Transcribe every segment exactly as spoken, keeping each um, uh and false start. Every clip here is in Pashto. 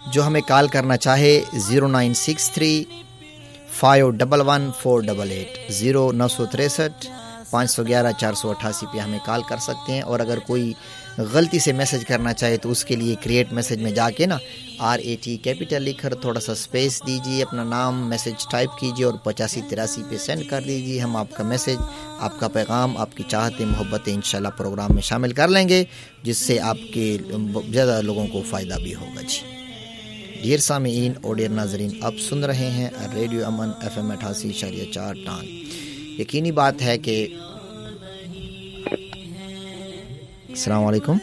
जो हमें कॉल करना चाहे zero nine six three five double one four double eight zero नौ सौ तिरसठ पाँच सौ ग्यारह चार सौ अट्ठासी पे हमें कॉल कर सकते हैं। और अगर कोई गलती से मैसेज करना चाहे तो उसके लिए क्रिएट मैसेज में जाके ना आर ए टी कैपिटल लिखकर थोड़ा सा स्पेस दीजिए, अपना नाम मैसेज टाइप कीजिए और पचासी तिरासी पे सेंड कर दीजिए। हम आपका मैसेज, आपका पैगाम, आपकी चाहते मोहब्बतें इंशाल्लाह प्रोग्राम में शामिल कर लेंगे, जिससे आपके ज़्यादा लोगों को फ़ायदा भी होगा। जी डियर सामीन और डियर नाजरीन, आप सुन रहे हैं रेडियो अमन एफ एम अठासी इशारिया चार टांग। यकीनी बात है कि अस्सलाम वालेकुम,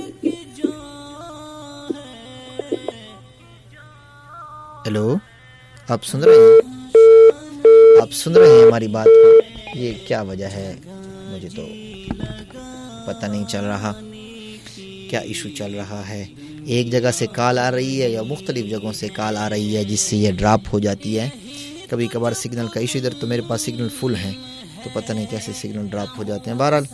हेलो, आप सुन रहे हैं? आप सुन रहे हैं हमारी बात को? ये क्या वजह है, मुझे तो पता नहीं चल रहा क्या इशू चल रहा है। एक जगह से कॉल आ रही है या मुख्तलिफ जगहों से कॉल आ रही है, जिससे ये ड्रॉप हो जाती है। कभी कभार सिग्नल का इशू, इधर तो मेरे पास सिग्नल फुल है, तो पता नहीं कैसे सिग्नल ड्रॉप हो जाते हैं। बहरहाल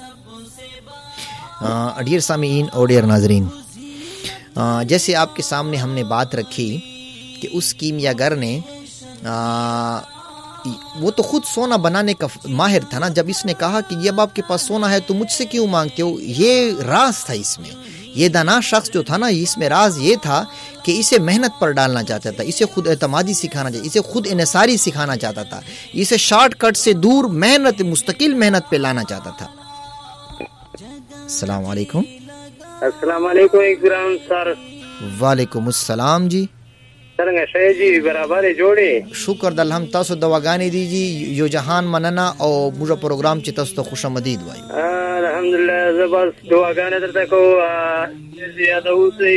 डियर सामीन और डियर नाजरीन, जैसे आपके सामने हमने बात रखी कि उस कीमियागर ने आ, वो तो खुद सोना बनाने का माहिर था ना। जब इसने कहा कि जब आपके पास सोना है तो मुझसे क्यों मांगते हो, ये राज था इसमें। ये दाना शख्स जो था ना, इसमें राज ये था कि इसे मेहनत पर डालना चाहता था, इसे खुद एतमादी सिखाना चाहता, इसे खुद इनसारी सिखाना चाहता था, इसे शॉर्टकट से दूर मेहनत, मुस्तकिल मेहनत पे लाना चाहता था। अस्सलाम वालेकुम। अस्सलाम वालेकुम इकराम सर। वालेकुम अस्सलाम जी। सरंगा शय जी बराबर जोड़े। शुक्र दल हम तासो दवागानी दीजी यो जहान मनना और मुझा प्रोग्राम ची तासो तो खुशामदीद वाई। अल्हम्दुलिल्लाह जबरदस्त दवागाने दरता को ज्यादा उसे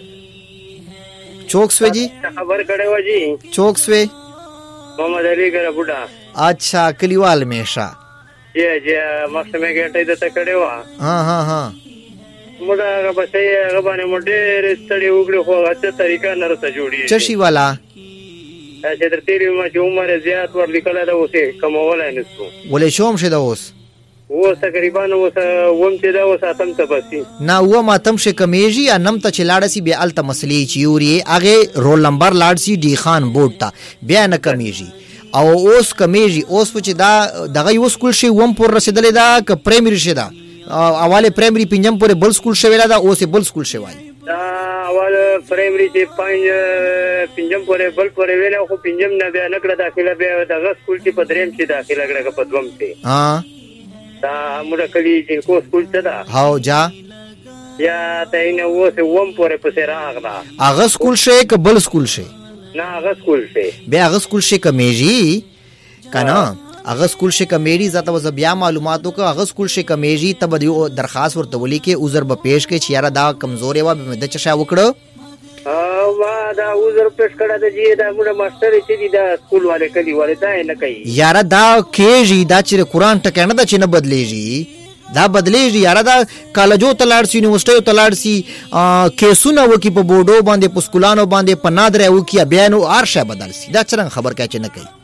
चौकसवे जी खबर करे हो जी। चौकसवे मोहम्मद अली का बुढ़ा। अच्छा कलीवाल में शा जी जी मस्त में गेटे दरता करे हो। हाँ हाँ हाँ मुड़ा का बस ये गबाने मुड़े रिश्ते उगले हो अच्छे तरीका नरसा जोड़ी है। चशी वाला ऐसे तर तेरी में जो उम्र ज़्यादा पर निकला था उसे कम वाला है निस्को। बोले शोम शेदा ओस वो तकरीबन वो सा वम शेदा वो सातम तबसी ना वो मातम शे कमेजी या नम तच लाड़सी बे अलता मसली चियूरी आगे रोल नंबर लाड़सी डी खान बोर्ड था बे न कमेजी और ओस कमेजी ओस वच दा दगाई वो स्कूल शे वम पर रसिदले दा क प्राइमरी शे दा अवाले प्राइमरी पिंजम पूरे बल स्कूल शेवेला दा ओसे बल स्कूल शेवाई अवाल प्राइमरी से पांच पिंजम पूरे बल पूरे वेला को पिंजम ना बे नकड़ा दाखिला बे दा स्कूल की पदरेम से दाखिला गड़ा का पदवम से। हां ता मुड़ा कली जिनको स्कूल से दा हां जा या तइने वो से वम पूरे पसे रागदा आगा स्कूल से के बल स्कूल से ना आगा स्कूल से बे आगा स्कूल से कमेजी काना अगर स्कूल से कमेरी जाता वज़ बिया मालूमातों का अगर स्कूल से कमेरी तब दियो दरखास्त वर तवली के उजर ब पेश के छियारा दा कमजोर वा में दचशा वकड़ो हां वा दा उजर पेश करा दे जी दा मुड़ा मास्टर छी दा स्कूल वाले कली वाले दा न कई यारा दा के जी दा चिर कुरान टकना दा चिन बदले जी दा बदले जी यारा दा कॉलेजो तलाड़सी यूनिवर्सिटी तलाड़सी के सुना वो की प बोर्डो बांधे पुस्कुलानो बांधे पनाद रे वो की बयानो आरशा बदलसी दा चरंग खबर क्या चिन कई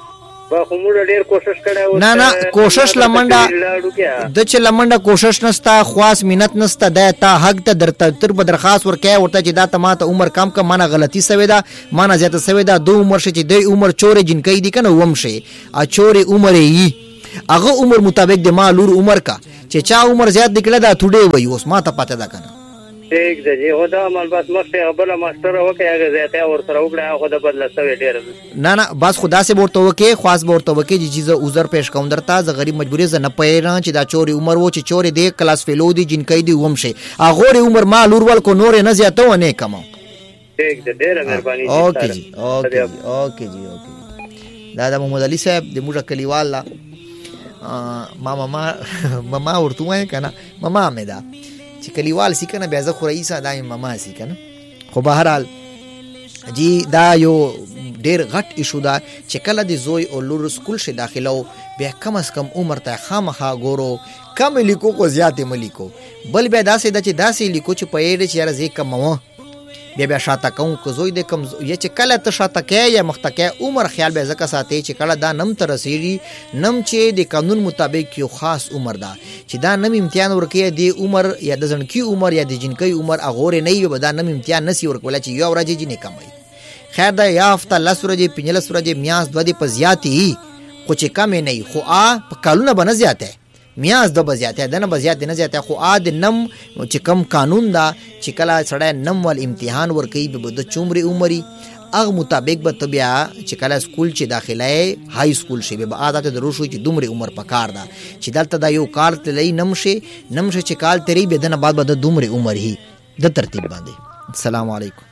ना ना कोशिश लमंडा दच लमंडा कोशिश नस्ता ख्वास मिनत नस्ता दाता हक त दरता तर बदरखास्त वर क्या होता जिदा तमा त उम्र कम का माना गलती सवेदा माना ज्यादा सवेदा दो उम्र से दे उम्र चोरे जिन कई दी का न वमशे आ चोरे उम्र ई अगो उम्र मुताबिक दे मालूर उम्र का चेचा उम्र ज्यादा निकला दा थुडे वही उस माता पाता दा का ठीक है जी होदा माल बस मस्त है बला मास्टर हो के आगे जाते हैं और सर उगड़ा खुदा बदला सवे ढेर ना ना बस खुदा से बोलतो के खास बोलतो के जी चीज उजर पेश काउंदरता ज गरीब मजबूरी ज न पैरा च दा चोरी उम्र वो च चोरी दे क्लास फेलो दी जिन कई दी वमशे आ गोरे उम्र माल उरवल को नोरे न ज्यादा अने कमाओ। ठीक है ढेर मेहरबानी ओके जी ओके ओके जी ओके दादा मोहम्मद अली साहब दे मुजा कलीवाला मामा मामा और तू है kana मामा मेदा چې کلیوال سی کنه بیا زه خو رئیسه دا ماما سی کنه خو بهرحال جی دا یو ډیر غټ ایشو دا چې کله د زوی او لور سکول شي داخلو بیا کم از کم عمر ته خامخا ګورو کم لیکو کو زیات ملیکو بل بیا داسې د چې داسې لیکو چې په اړه چې یاره زی کمو بیا بیا شاته کوم کو زوی د کم یا چې کله ته شاته کې یا مخته کې عمر خیال به زکه ساتي چې کله دا نم تر رسیږي نم چې د قانون مطابق یو خاص عمر ده چې دا نم امتحان ورکې دی عمر یا د ځنکی عمر یا د جنکی عمر اغور نه وي دا نم امتحان نسی ورکول چې یو ورځ جی نه کمای خیر دا یا هفته لس ورځې پنځلس ورځې میاس دوه دی په زیاتی خو چې کم نه خو ا په کالونه بنه زیاته میاس دو بزیاته دنه بزیات نه زیاته خو ا د نم چې کم قانون دا چې کله سړی نم ول امتحان ورکې به د چومري عمرې اغه مطابق به تبیا چې کله سکول چې داخله های سکول شي به عادت درو شو چې دومره عمر پکار دا چې دلته دا یو کار تلې نمشه نمشه چې کال تری به دنه بعد به دومره عمر هي د ترتیب باندې. السلام علیکم.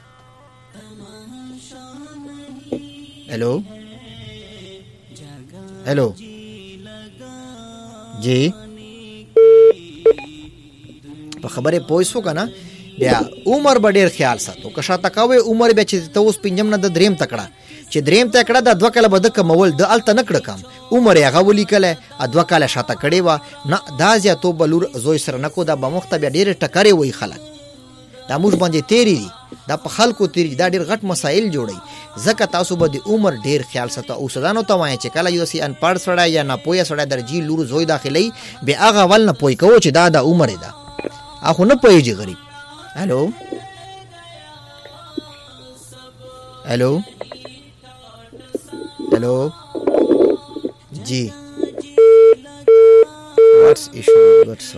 ہیلو ہیلو جی په خبره پوښتنه کنه بیا عمر به ډیر خیال ساتو که شاته کوي عمر به چې ته اوس پنځم نه د دریم تکړه چې دریم تکړه د دوه کله بده کمول د الته نکړه کم عمر یې غولي کله ادوه کله شاته کړي وا نه دا زیاتو بلور زوی سره نکو دا به مخته بیا ډیر ټکرې وای خلک دا موږ باندې تیری دي دا په خلکو تیری دا ډیر غټ مسائل جوړي زکه تاسو به د عمر ډیر خیال ساتو او سدانو ته وای چې کله یو سی ان پړ سړی یا نه پوهه سړی درجی لور زوی داخلي به هغه ول نه پوي کوو چې دا د عمر ده اخو نه پويږي غریب. ہیلو ہیلو ہیلو جی واٹس ایشو واٹس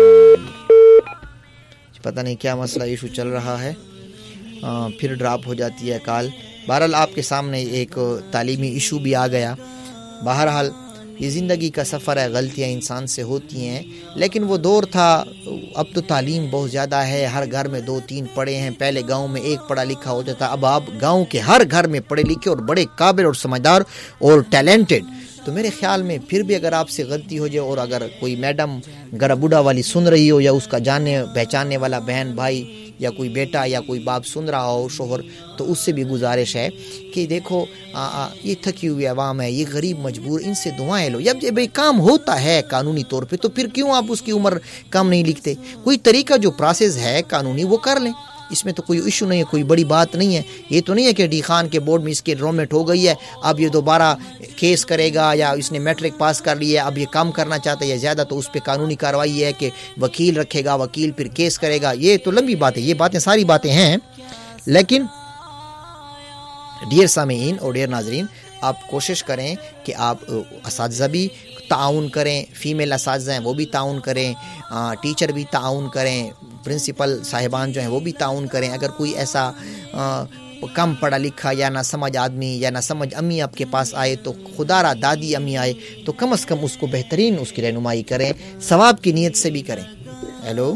پتہ نہیں کیا مسئلہ ایشو چل رہا ہے آ, پھر ڈراپ ہو جاتی ہے کال. بہرحال آپ کے سامنے ایک تعلیمی ایشو بھی آ گیا. بہرحال یہ زندگی کا سفر ہے, غلطیاں انسان سے ہوتی ہیں, لیکن وہ دور تھا. اب تو تعلیم بہت زیادہ ہے, ہر گھر میں دو تین پڑھے ہیں. پہلے گاؤں میں ایک پڑھا لکھا ہوتا تھا, اب آپ گاؤں کے ہر گھر میں پڑھے لکھے اور بڑے قابل اور سمجھدار اور ٹیلنٹڈ. تو میرے خیال میں پھر بھی اگر آپ سے غلطی ہو جائے اور اگر کوئی میڈم گر بوڑھا والی سن رہی ہو, یا اس کا جاننے پہچاننے والا بہن بھائی یا کوئی بیٹا یا کوئی باپ سن رہا ہو, شوہر, تو اس سے بھی گزارش ہے کہ دیکھو آ, آ, یہ تھکی ہوئی عوام ہے, یہ غریب مجبور, ان سے دعائیں لو. جب جب کام ہوتا ہے قانونی طور پہ تو پھر کیوں آپ اس کی عمر کم نہیں لکھتے؟ کوئی طریقہ جو پروسیس ہے قانونی وہ کر لیں, اس میں تو کوئی ایشو نہیں ہے, کوئی بڑی بات نہیں ہے. یہ تو نہیں ہے کہ ڈی خان کے بورڈ میں اس کی انرولمنٹ ہو گئی ہے, اب یہ دوبارہ کیس کرے گا, یا اس نے میٹرک پاس کر لی ہے اب یہ کام کرنا چاہتا ہے یا زیادہ, تو اس پہ قانونی کارروائی ہے کہ وکیل رکھے گا, وکیل پھر کیس کرے گا. یہ تو لمبی بات ہے, یہ باتیں ساری باتیں ہیں. لیکن ڈیئر سامعین اور ڈیئر ناظرین, آپ کوشش کریں کہ آپ اساتذہ بھی تعاون کریں, فیمیل اساتذہ ہیں وہ بھی تعاون کریں, ٹیچر بھی تعاون کریں, پرنسپل صاحبان جو ہیں وہ بھی تعاون کریں. اگر کوئی ایسا آ, کم پڑھا لکھا یا نہ سمجھ آدمی یا نہ سمجھ امی آپ کے پاس آئے, تو خدا را دادی امی آئے, تو کم از کم اس کو بہترین اس کی رہنمائی کریں, ثواب کی نیت سے بھی کریں. ہیلو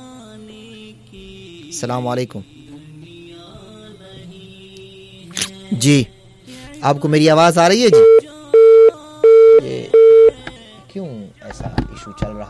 السلام علیکم جی, آپ کو میری آواز آ رہی ہے جی؟ یہ کیوں ایسا ایشو چل رہا